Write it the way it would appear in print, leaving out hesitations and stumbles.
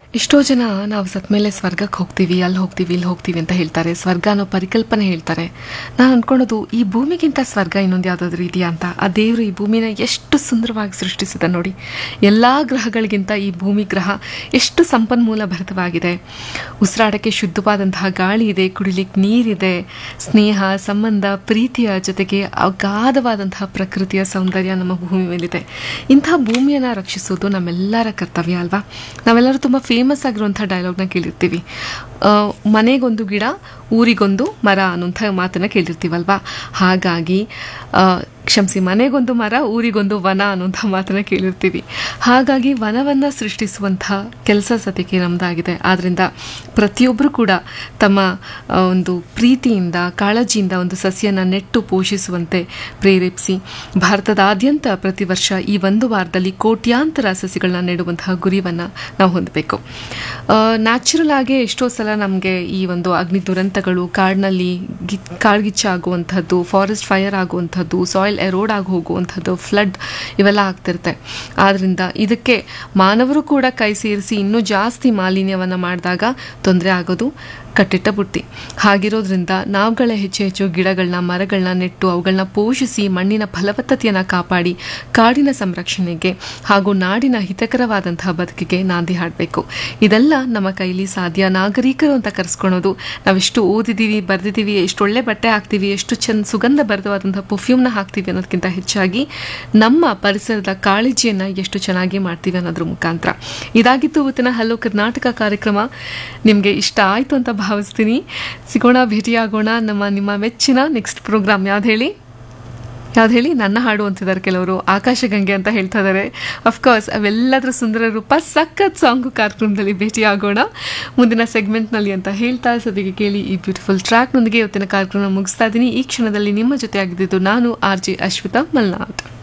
ಎಷ್ಟೋ ಜನ ನಾವು ಸತ್ ಮೇಲೆ ಸ್ವರ್ಗಕ್ಕೆ ಹೋಗ್ತೀವಿ, ಅಲ್ಲಿ ಹೋಗ್ತೀವಿ, ಇಲ್ಲಿ ಹೋಗ್ತೀವಿ ಅಂತ ಹೇಳ್ತಾರೆ. ಸ್ವರ್ಗ ಅನ್ನೋ ಪರಿಕಲ್ಪನೆ ಹೇಳ್ತಾರೆ. ನಾನು ಅನ್ಕೊಳೋದು, ಈ ಭೂಮಿಗಿಂತ ಸ್ವರ್ಗ ಇನ್ನೊಂದು ಯಾವುದಾದ್ರೂ ಇದೆಯಾ ಅಂತ. ಆ ದೇವರು ಈ ಭೂಮಿನ ಎಷ್ಟು ಸುಂದರವಾಗಿ ಸೃಷ್ಟಿಸಿದ ನೋಡಿ. ಎಲ್ಲ ಗ್ರಹಗಳಿಗಿಂತ ಈ ಭೂಮಿ ಗ್ರಹ ಎಷ್ಟು ಸಂಪನ್ಮೂಲ ಭರಿತವಾಗಿದೆ. ಉಸಿರಾಡಕ್ಕೆ ಶುದ್ಧವಾದಂತಹ ಗಾಳಿ ಇದೆ, ಕುಡಿಲಿಕ್ಕೆ ನೀರಿದೆ, ಸ್ನೇಹ, ಸಂಬಂಧ, ಪ್ರೀತಿಯ ಜೊತೆಗೆ ಅಗಾಧವಾದಂತಹ ಪ್ರಕೃತಿಯ ಸೌಂದರ್ಯ ನಮ್ಮ ಭೂಮಿ ಮೇಲಿದೆ. ಇಂತಹ ಭೂಮಿಯನ್ನು ರಕ್ಷಿಸೋದು ನಮ್ಮೆಲ್ಲರ ಕರ್ತವ್ಯ ಅಲ್ವಾ. ನಾವೆಲ್ಲರೂ ತುಂಬ ಫೇಮಸ್ ಆಗಿರುವಂಥ ಡೈಲಾಗ್ನ ಕೇಳಿರ್ತೀವಿ. ಮನೆಗೊಂದು ಗಿಡ, ಊರಿಗೊಂದು ಮರ ಅನ್ನುವಂಥ ಮಾತನ್ನು ಕೇಳಿರ್ತೀವಲ್ವಾ. ಹಾಗಾಗಿ ಕ್ಷಮಿಸಿ, ಮನೆಗೊಂದು ಮರ, ಊರಿಗೊಂದು ವನ ಅನ್ನುವಂಥ ಮಾತನ್ನು ಕೇಳಿರ್ತೀವಿ. ಹಾಗಾಗಿ ವನವನ್ನು ಸೃಷ್ಟಿಸುವಂಥ ಕೆಲಸ ಸದ್ಯಕ್ಕೆ ನಮ್ಮದಾಗಿದೆ. ಆದ್ದರಿಂದ ಪ್ರತಿಯೊಬ್ಬರು ಕೂಡ ತಮ್ಮ ಒಂದು ಪ್ರೀತಿಯಿಂದ, ಕಾಳಜಿಯಿಂದ ಒಂದು ಸಸ್ಯನ ನೆಟ್ಟು ಪೋಷಿಸುವಂತೆ ಪ್ರೇರೇಪಿಸಿ, ಭಾರತದಾದ್ಯಂತ ಪ್ರತಿ ವರ್ಷ ಈ ಒಂದು ವಾರದಲ್ಲಿ ಕೋಟ್ಯಾಂತರ ಸಸಿಗಳನ್ನ ನೆಡುವಂತಹ ಗುರಿಯನ್ನು ನಾವು ಹೊಂದಬೇಕು. ನ್ಯಾಚುರಲ್ ಆಗಿ ಎಷ್ಟೋ ಸಲ ನಮಗೆ ಈ ಒಂದು ಅಗ್ನಿ ದುರಂತಗಳು, ಕಾಡಿನಲ್ಲಿ ಕಾಡ್ಗಿಚ್ಚ ಆಗುವಂಥದ್ದು, ಫಾರೆಸ್ಟ್ ಫೈರ್ ಆಗುವಂಥದ್ದು, ಸಾಯಿಲ್ ಎರೋಡ್ ಆಗಿ ಹೋಗುವಂಥದ್ದು, ಫ್ಲಡ್ ಇವೆಲ್ಲ ಆಗ್ತಿರುತ್ತೆ. ಆದ್ದರಿಂದ ಇದಕ್ಕೆ ಮಾನವರು ಕೂಡ ಕೈ ಸೇರಿಸಿ ಇನ್ನೂ ಜಾಸ್ತಿ ಮಾಲಿನ್ಯವನ್ನು ಮಾಡಿದಾಗ ತೊಂದರೆ ಆಗೋದು ಕಟ್ಟಿಟ್ಟ ಬುತ್ತಿ. ಹಾಗಿರೋದ್ರಿಂದ ನಾವುಗಳೇ ಹೆಚ್ಚು ಹೆಚ್ಚು ಗಿಡಗಳನ್ನ, ಮರಗಳನ್ನ ನೆಟ್ಟು ಅವುಗಳನ್ನ ಪೋಷಿಸಿ ಮಣ್ಣಿನ ಫಲವತ್ತತೆಯನ್ನು ಕಾಪಾಡಿ ಕಾಡಿನ ಸಂರಕ್ಷಣೆಗೆ ಹಾಗೂ ನಾಡಿನ ಹಿತಕರವಾದಂತಹ ಬದುಕಿಗೆ ನಾಂದಿ ಹಾಡಬೇಕು. ಇದೆಲ್ಲ ನಮ್ಮ ಕೈಲಿ ಸಾಧ್ಯ. ನಾಗರಿಕರು ಅಂತ ಕರೆಸ್ಕೊಳೋದು, ನಾವೆಷ್ಟು ಓದಿದ್ದೀವಿ, ಬರೆದಿದ್ದೀವಿ, ಎಷ್ಟು ಒಳ್ಳೆ ಬಟ್ಟೆ ಹಾಕ್ತೀವಿ, ಎಷ್ಟು ಸುಗಂಧ ಭರಿತವಾದಂತಹ ಪರ್ಫ್ಯೂಮ್ನ ಹಾಕ್ತೀವಿ ಅನ್ನೋದಕ್ಕಿಂತ ಹೆಚ್ಚಾಗಿ ನಮ್ಮ ಪರಿಸರದ ಕಾಳಜಿಯನ್ನು ಎಷ್ಟು ಚೆನ್ನಾಗಿ ಮಾಡ್ತೀವಿ ಅನ್ನೋದ್ರ ಮುಖಾಂತರ. ಇದಾಗಿತ್ತು ಇವತ್ತಿನ ಹಲೋ ಕರ್ನಾಟಕ ಕಾರ್ಯಕ್ರಮ. ನಿಮಗೆ ಇಷ್ಟ ಆಯಿತು ಅಂತ ಭಾವಿಸ್ತೀನಿ. ಸಿಗೋಣ, ಭೇಟಿಯಾಗೋಣ. ನಿಮ್ಮ ಮೆಚ್ಚಿನ ನೆಕ್ಸ್ಟ್ ಪ್ರೋಗ್ರಾಮ್ ಯಾವ್ದು ಹೇಳಿ? ನನ್ನ ಹಾಡು ಅಂತಿದ್ದಾರೆ ಕೆಲವರು. ಆಕಾಶಗಂಗೆ ಅಂತ ಹೇಳ್ತಾ ಇದ್ದಾರೆ. ಅಫ್ಕೋರ್ಸ್ ಅವೆಲ್ಲದರ ಸುಂದರ ರೂಪ ಸಖತ್ ಸಾಂಗು ಕಾರ್ಯಕ್ರಮದಲ್ಲಿ ಭೇಟಿಯಾಗೋಣ ಮುಂದಿನ ಸೆಗ್ಮೆಂಟ್ನಲ್ಲಿ ಅಂತ ಹೇಳ್ತಾ ಸದ್ಯಕ್ಕೆ ಕೇಳಿ ಈ ಬ್ಯೂಟಿಫುಲ್ ಟ್ರ್ಯಾಕ್ನೊಂದಿಗೆ ಇವತ್ತಿನ ಕಾರ್ಯಕ್ರಮ ಮುಗಿಸ್ತಾ ಇದ್ದೀನಿ. ಈ ಕ್ಷಣದಲ್ಲಿ ನಿಮ್ಮ ಜೊತೆ ಆಗಿದ್ದು ನಾನು RJ ಅಶ್ವಿತಾ ಮಲ್ನಾಥ್.